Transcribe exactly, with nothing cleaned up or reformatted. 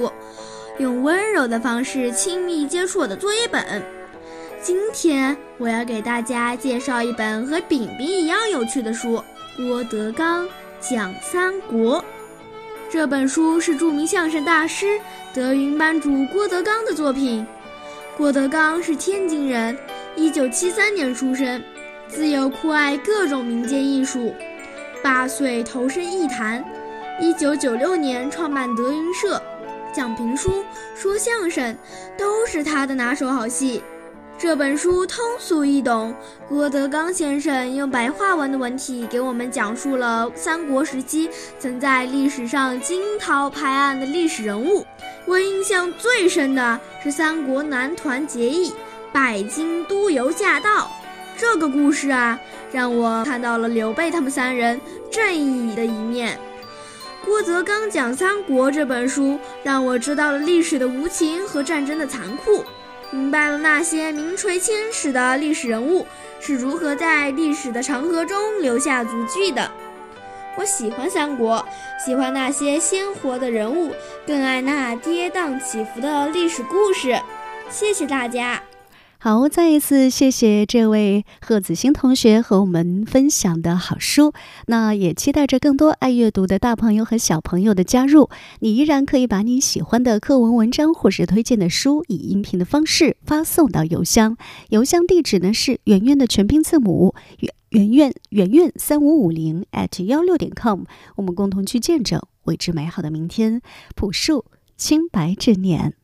书，用温柔的方式亲密接触我的作业本。今天我要给大家介绍一本和饼饼一样有趣的书，郭德纲讲三国。这本书是著名相声大师德云班主郭德纲的作品。郭德纲是天津人，一九七三年出生，自幼酷爱各种民间艺术，八岁投身艺坛，一九九六年创办德云社，讲评书、说相声都是他的拿手好戏。这本书通俗易懂，郭德纲先生用白话文的文体给我们讲述了三国时期曾在历史上惊涛拍岸的历史人物。我印象最深的是三国男团结义，拜金都邮驾到。这个故事啊，让我看到了刘备他们三人正义的一面。郭德纲讲三国这本书让我知道了历史的无情和战争的残酷，明白了那些名垂千史的历史人物是如何在历史的长河中留下足迹的。我喜欢三国，喜欢那些鲜活的人物，更爱那跌宕起伏的历史故事。谢谢大家。 好，再一次谢谢这位贺子欣同学和我们分享的好书。那也期待着更多爱阅读的大朋友和小朋友的加入。你依然可以把你喜欢的课文文章或是推荐的书以音频的方式发送到邮箱，邮箱地址呢是圆圆的全拼字母圆圆圆圆三五五零 at 幺六点 com， 我们共同去见证未知美好的明天，朴树清白之年。